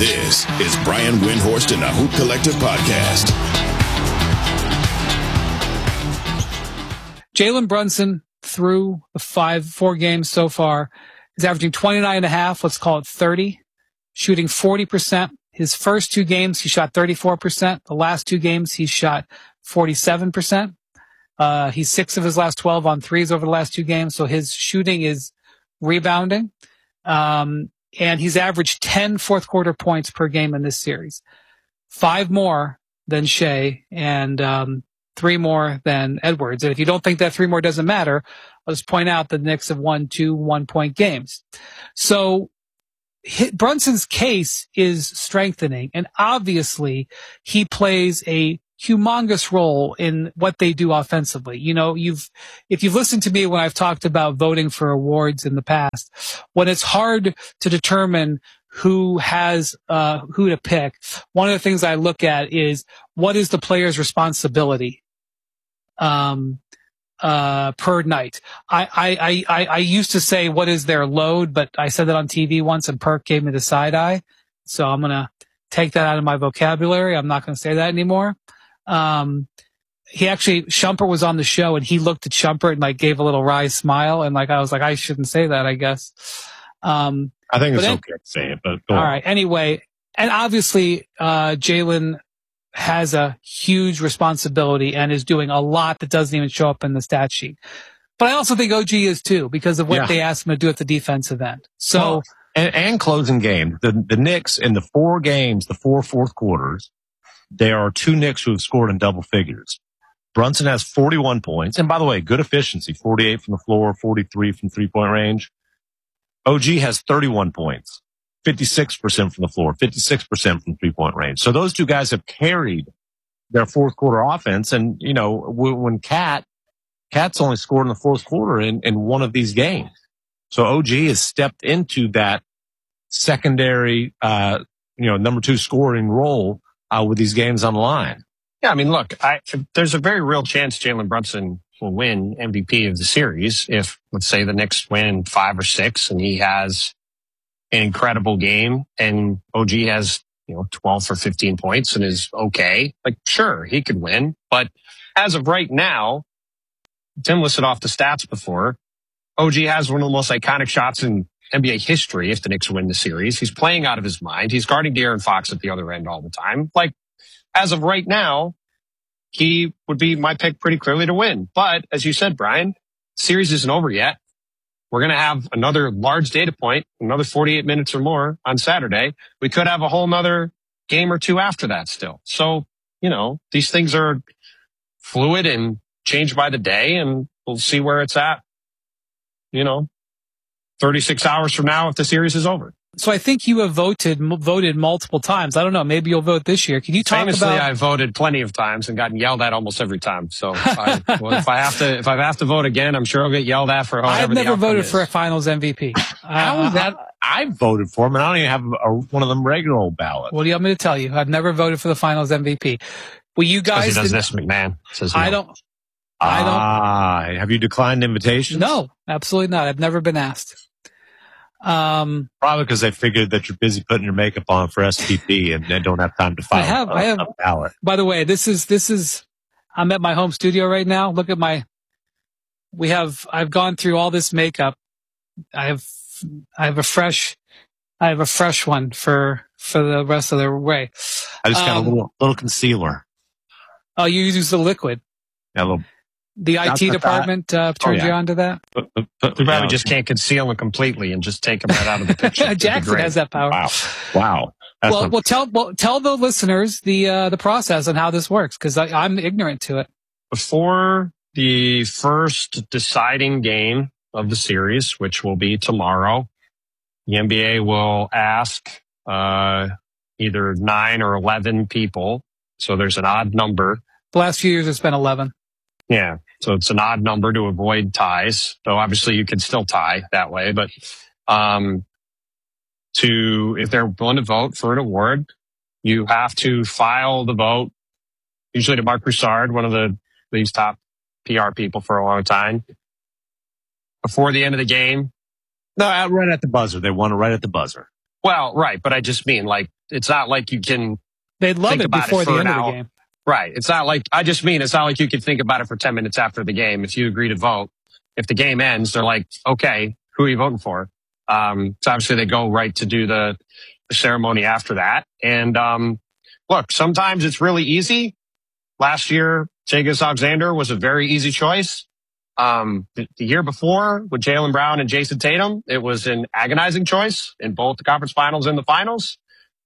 This is Brian Windhorst and the Hoop Collective Podcast. Jalen Brunson, through the 4 games so far, is averaging 29.5, let's call it 30, shooting 40%. His first 2 games, he shot 34%. The last 2 games, he shot 47%. He's 6 of his last 12 on threes over the last 2 games, so his shooting is rebounding. And he's averaged 10 fourth quarter points per game in this series. 5 more than Shea and 3 more than Edwards. And if you don't think that 3 more doesn't matter, I'll just point out the Knicks have won 2 one-point games. So Brunson's case is strengthening, and obviously he plays a humongous role in what they do offensively. You know, if you've listened to me when I've talked about voting for awards in the past, when it's hard to determine who has who to pick, one of the things I look at is what is the player's responsibility per night. I used to say what is their load, but I said that on TV once and Perk gave me the side eye. So I'm going to take that out of my vocabulary. I'm not going to say that anymore. Shumpert was on the show and he looked at Shumpert and like gave a little wry smile. And like, I was like, I shouldn't say that, I guess. I think it's okay to say it, but go on. All right. Anyway, and obviously, Jalen has a huge responsibility and is doing a lot that doesn't even show up in the stat sheet. But I also think OG is too, because of what they asked him to do at the defensive end. So, and closing game, the Knicks in the 4 games, the 4 fourth quarters, there are 2 Knicks who have scored in double figures. Brunson has 41 points. And by the way, good efficiency, 48 from the floor, 43 from 3-point range. OG has 31 points, 56% from the floor, 56% from 3-point range. So those 2 guys have carried their fourth quarter offense. And, you know, when Cat's only scored in the fourth quarter in one of these games. So OG has stepped into that secondary, number 2 scoring role with these games on the line. Yeah, I mean, look, there's a very real chance Jalen Brunson will win MVP of the series if, let's say, the Knicks win 5 or 6 and he has an incredible game and OG has, 12 or 15 points and is okay. Like, sure, he could win. But as of right now, Tim listed off the stats before. OG has one of the most iconic shots in NBA history if the Knicks win the series. He's playing out of his mind. He's guarding De'Aaron Fox at the other end all the time. Like, as of right now, he would be my pick pretty clearly to win. But as you said, Brian, the series isn't over yet. We're going to have another large data point, another 48 minutes or more on Saturday. We could have a whole nother game or 2 after that still. So, these things are fluid and change by the day, and we'll see where it's at, 36 hours from now if the series is over. So I think you have voted multiple times. I don't know. Maybe you'll vote this year. Can you talk Famously, about? I've voted plenty of times and gotten yelled at almost every time. So if I have to vote again, I'm sure I'll get yelled at for whatever I've never voted for a Finals MVP. How is that? I voted for him, and I don't even have one of them regular old ballots. What do you want me to tell you? I've never voted for the Finals MVP. Well, you guys. He does this, McMahon. Says no. I don't. Have you declined invitations? No, absolutely not. I've never been asked. Probably because they figured that you're busy putting your makeup on for SPP and they don't have time to file a ballot. By the way, this is, I'm at my home studio right now. Look at I've gone through all this makeup. I have a fresh one for the rest of the way. I just got a little concealer. Oh, you use the liquid. Yeah, a little. The IT department turned you on to that? We probably just can't conceal it completely and just take them right out of the picture. Jackson has that power. Wow. Well, tell the listeners the process and how this works, because I'm ignorant to it. Before the first deciding game of the series, which will be tomorrow, the NBA will ask either 9 or 11 people. So there's an odd number. The last few years, it's been 11. Yeah. So it's an odd number to avoid ties. So obviously you can still tie that way, but, if they're willing to vote for an award, you have to file the vote, usually to Mark Broussard, one of these top PR people for a long time, before the end of the game. No, right at the buzzer. They want it right at the buzzer. Well, right. But I just mean, like, it's not like you can They'd love think it about before it the for end an of the hour. game. Right. It's not like you could think about it for 10 minutes after the game. If you agree to vote, if the game ends, they're like, okay, who are you voting for? So obviously they go right to do the ceremony after that. And, look, sometimes it's really easy. Last year, Alexander was a very easy choice. The year before with Jaylen Brown and Jason Tatum, it was an agonizing choice in both the conference finals and the finals.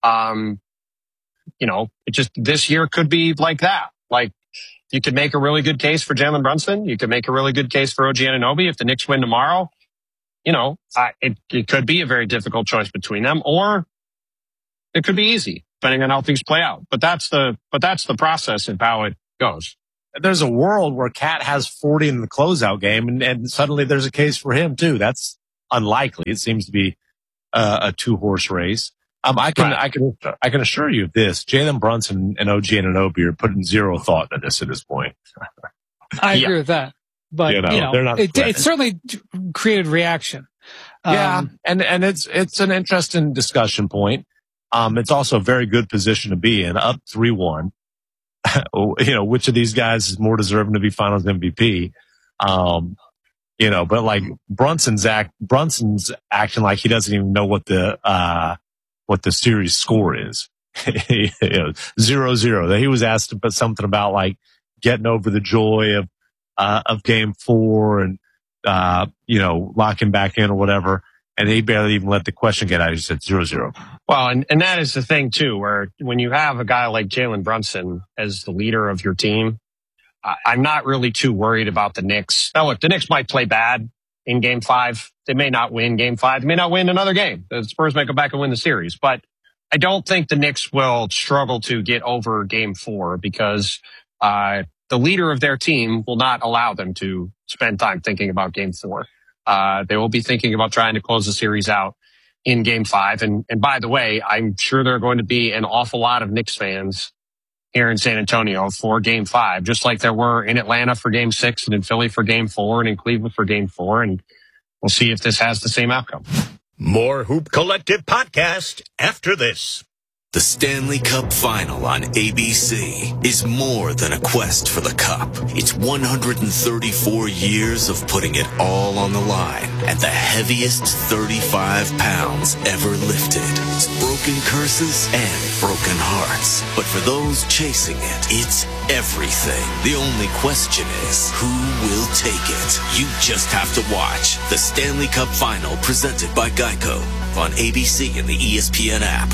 This year could be like that. Like, you could make a really good case for Jalen Brunson. You could make a really good case for OG Anunoby. If the Knicks win tomorrow, it could be a very difficult choice between them, or it could be easy, depending on how things play out. But that's the process of how it goes. There's a world where Cat has 40 in the closeout game, and suddenly there's a case for him too. That's unlikely. It seems to be a 2-horse race. I can assure you of this: Jalen Brunson and OG Anunoby are putting zero thought into this at this point. I agree with that, but they're not. It certainly created reaction. And it's an interesting discussion point. It's also a very good position to be in, up 3-1. Which of these guys is more deserving to be Finals MVP? But like Brunson's acting like he doesn't even know what the series score is. 0-0. He was asked about something about like getting over the joy of game 4 and, locking back in or whatever. And he barely even let the question get out. He said 0-0. Well, and that is the thing too, where when you have a guy like Jalen Brunson as the leader of your team, I'm not really too worried about the Knicks. Now look, the Knicks might play bad in game 5. They may not win game 5. They may not win another game. The Spurs may come back and win the series, but I don't think the Knicks will struggle to get over game 4 because, the leader of their team will not allow them to spend time thinking about game 4. They will be thinking about trying to close the series out in game 5. And by the way, I'm sure there are going to be an awful lot of Knicks fans here in San Antonio for game 5, just like there were in Atlanta for game 6 and in Philly for game 4 and in Cleveland for game 4. And we'll see if this has the same outcome. More Hoop Collective podcast after this. The Stanley Cup Final on ABC is more than a quest for the cup. It's 134 years of putting it all on the line at the heaviest 35 pounds ever lifted. It's broken curses and broken hearts. But for those chasing it, it's everything. The only question is, who will take it? You just have to watch the Stanley Cup Final presented by Geico on ABC and the ESPN app.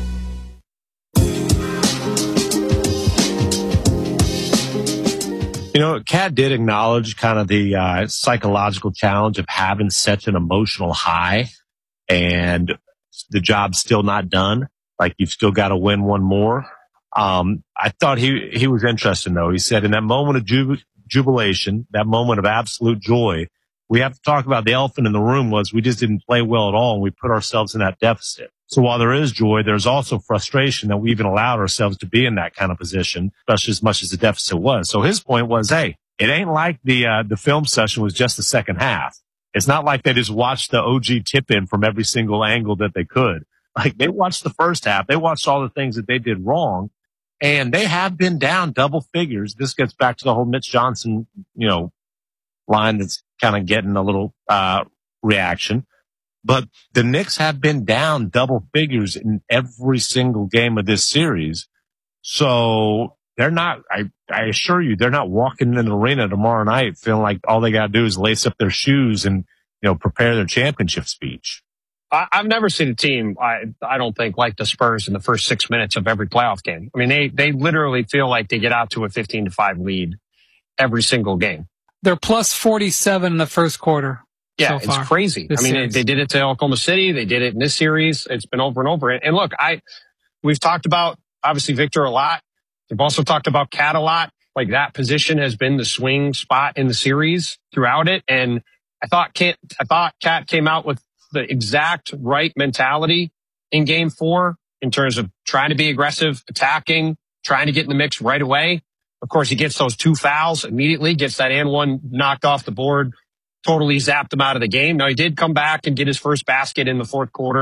Cat did acknowledge kind of the psychological challenge of having such an emotional high and the job's still not done. Like, you've still got to win one more. I thought he was interesting, though. He said in that moment of jubilation, that moment of absolute joy, we have to talk about the elephant in the room was we just didn't play well at all, and we put ourselves in that deficit. So while there is joy, there's also frustration that we even allowed ourselves to be in that kind of position, especially as much as the deficit was. So his point was, hey, it ain't like the film session was just the second half. It's not like they just watched the OG tip in from every single angle that they could. Like, they watched the first half. They watched all the things that they did wrong, and they have been down double figures. This gets back to the whole Mitch Johnson, line that's kind of getting a little reaction. But the Knicks have been down double figures in every single game of this series. So they're not, I assure you, they're not walking in an arena tomorrow night feeling like all they got to do is lace up their shoes and, prepare their championship speech. I've never seen a team, I don't think, like the Spurs in the first 6 minutes of every playoff game. I mean, they literally feel like they get out to a 15-5 lead every single game. They're plus 47 in the first quarter. Yeah, so it's crazy. I mean, they did it to Oklahoma City. They did it in this series. It's been over and over. And look, we've talked about, obviously, Victor a lot. We've also talked about Cat a lot. Like, that position has been the swing spot in the series throughout it. And I thought Cat came out with the exact right mentality in game 4 in terms of trying to be aggressive, attacking, trying to get in the mix right away. Of course, he gets those 2 fouls immediately, gets that and one knocked off the board. Totally zapped him out of the game. Now, he did come back and get his first basket in the fourth quarter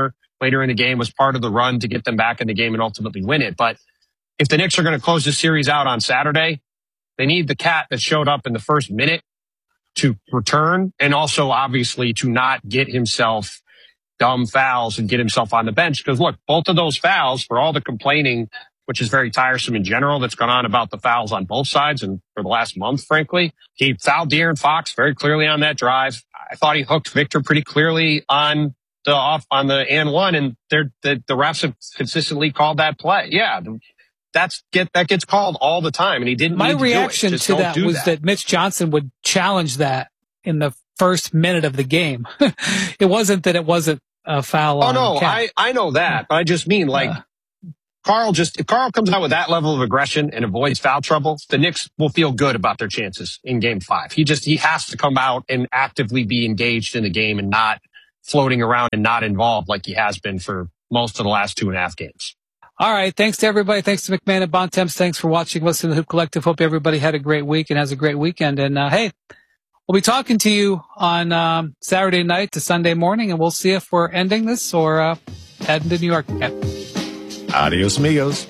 later in the game was part of the run to get them back in the game and ultimately win it. But if the Knicks are going to close this series out on Saturday, they need the cat that showed up in the first minute to return, and also obviously to not get himself dumb fouls and get himself on the bench. Because look, both of those fouls, for all the complaining, which is very tiresome in general, that's gone on about the fouls on both sides and for the last month, frankly, he fouled De'Aaron Fox very clearly on that drive. I thought he hooked Victor pretty clearly on the and one, and the refs have consistently called that play. Yeah. That gets called all the time, and he didn't. My need to reaction do it. to that was that Mitch Johnson would challenge that in the first minute of the game. It wasn't that it wasn't a foul. Oh no, I know that, but I just mean if Carl comes out with that level of aggression and avoids foul trouble, the Knicks will feel good about their chances in Game 5. He has to come out and actively be engaged in the game and not floating around and not involved like he has been for most of the last 2.5 games. All right. Thanks to everybody. Thanks to McMahon and Bontemps. Thanks for watching, listening to the Hoop Collective. Hope everybody had a great week and has a great weekend. And, hey, we'll be talking to you on Saturday night to Sunday morning, and we'll see if we're ending this or heading to New York again. Adios, amigos.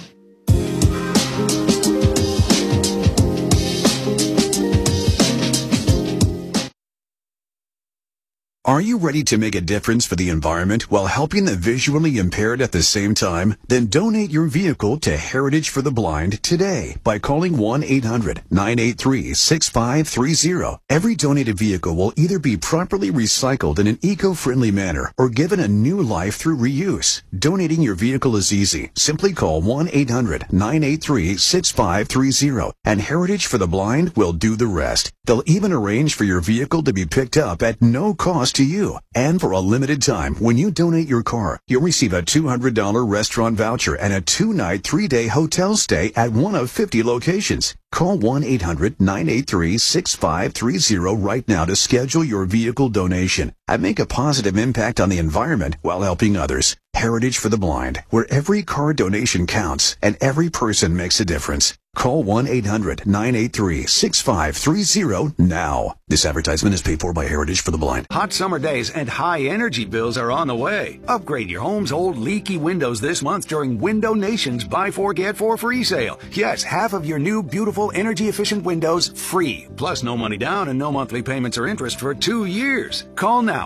Are you ready to make a difference for the environment while helping the visually impaired at the same time? Then donate your vehicle to Heritage for the Blind today by calling 1-800-983-6530. Every donated vehicle will either be properly recycled in an eco-friendly manner or given a new life through reuse. Donating your vehicle is easy. Simply call 1-800-983-6530 and Heritage for the Blind will do the rest. They'll even arrange for your vehicle to be picked up at no cost to you. And for a limited time, when you donate your car, you'll receive a $200 restaurant voucher and a 2-night, 3-day hotel stay at one of 50 locations. Call 1-800-983-6530 right now to schedule your vehicle donation and make a positive impact on the environment while helping others. Heritage for the Blind, where every car donation counts and every person makes a difference. Call 1-800-983-6530 now. This advertisement is paid for by Heritage for the Blind. Hot summer days and high energy bills are on the way. Upgrade your home's old leaky windows this month during Window Nation's Buy 4 Get 4 free sale. Yes, half of your new beautiful energy efficient windows free. Plus no money down and no monthly payments or interest for 2 years. Call now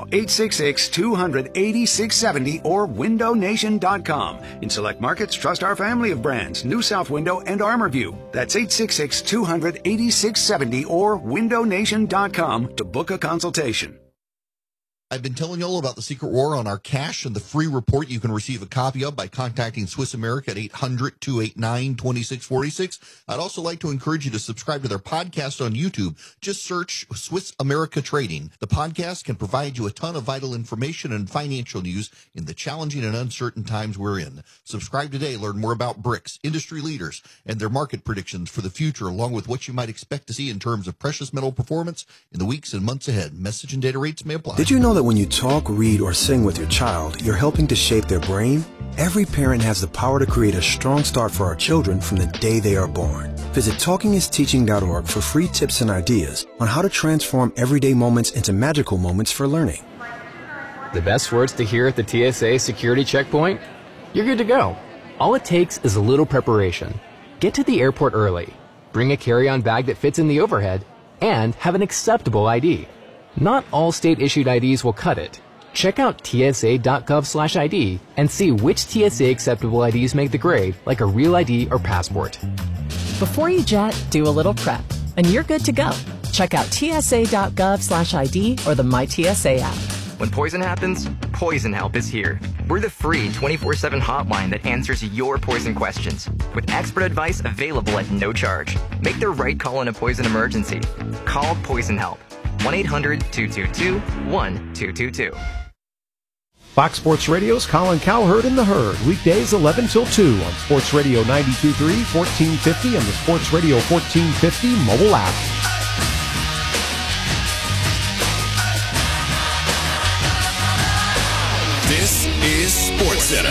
866-200-8670 or windownation.com. In select markets, trust our family of brands, New South Window and ArmorView. That's 866-200-8670 or windownation.com to book a consultation. I've been telling you all about the secret war on our cash and the free report you can receive a copy of by contacting Swiss America at 800-289-2646. I'd also like to encourage you to subscribe to their podcast on YouTube. Just search Swiss America Trading. The podcast can provide you a ton of vital information and financial news in the challenging and uncertain times we're in. Subscribe today. Learn more about BRICS, industry leaders, and their market predictions for the future, along with what you might expect to see in terms of precious metal performance in the weeks and months ahead. Message and data rates may apply. Did you know that when you talk, read, or sing with your child, you're helping to shape their brain? Every parent has the power to create a strong start for our children from the day they are born. Visit TalkingIsTeaching.org for free tips and ideas on how to transform everyday moments into magical moments for learning. The best words to hear at the TSA security checkpoint? You're good to go. All it takes is a little preparation. Get to the airport early, bring a carry-on bag that fits in the overhead, and have an acceptable ID. Not all state-issued IDs will cut it. Check out tsa.gov/ID and see which TSA acceptable IDs make the grade, like a real ID or passport. Before you jet, do a little prep, and you're good to go. Check out tsa.gov/ID or the MyTSA app. When poison happens, Poison Help is here. We're the free 24/7 hotline that answers your poison questions, with expert advice available at no charge. Make the right call in a poison emergency. Call Poison Help. 1-800-222-1222. Fox Sports Radio's Colin Cowherd and the Herd, weekdays 11 till 2 on Sports Radio 92.3, 1450, and the Sports Radio 1450 mobile app. This is SportsCenter.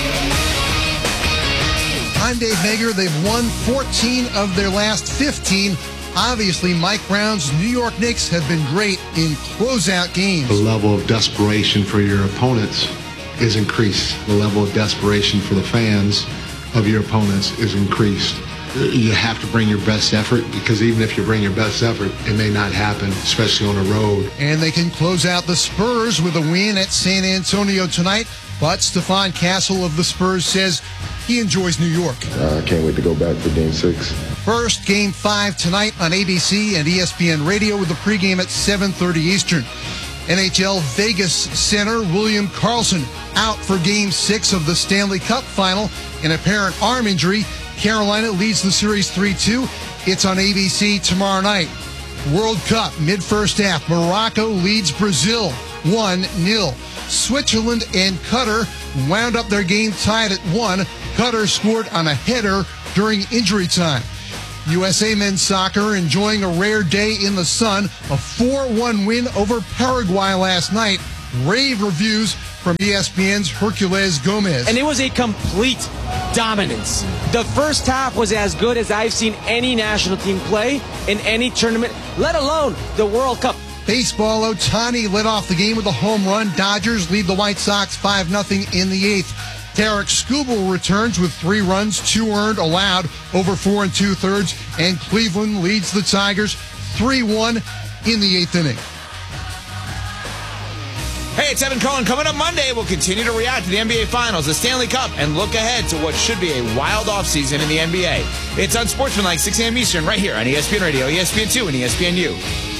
I'm Dave Hager. They've won 14 of their last 15. Obviously, Mike Brown's New York Knicks have been great in closeout games. The level of desperation for your opponents is increased. The level of desperation for the fans of your opponents is increased. You have to bring your best effort, because even if you bring your best effort, it may not happen, especially on the road. And they can close out the Spurs with a win at San Antonio tonight. But Stefan Castle of the Spurs says he enjoys New York. I can't wait to go back for Game 6. First, Game 5 tonight on ABC and ESPN Radio with the pregame at 7:30 Eastern. NHL Vegas center William Karlsson out for Game 6 of the Stanley Cup Final. An apparent arm injury. Carolina leads the series 3-2. It's on ABC tomorrow night. World Cup mid-first half. Morocco leads Brazil 1-0. Switzerland and Qatar wound up their game tied at 1. Qatar scored on a header during injury time. USA men's soccer enjoying a rare day in the sun. A 4-1 win over Paraguay last night. Rave reviews from ESPN's Herculez Gomez. And it was a complete dominance. The first half was as good as I've seen any national team play in any tournament, let alone the World Cup. Baseball, Ohtani led off the game with a home run. Dodgers lead the White Sox 5-0 in the 8th. Tarek Skubal returns with 3 runs, 2 earned, allowed over 4 2/3, and Cleveland leads the Tigers 3-1 in the 8th inning. Hey, it's Evan Cohen. Coming up Monday, we'll continue to react to the NBA Finals, the Stanley Cup, and look ahead to what should be a wild offseason in the NBA. It's Unsportsmanlike, 6 a.m. Eastern, right here on ESPN Radio, ESPN2, and ESPNU.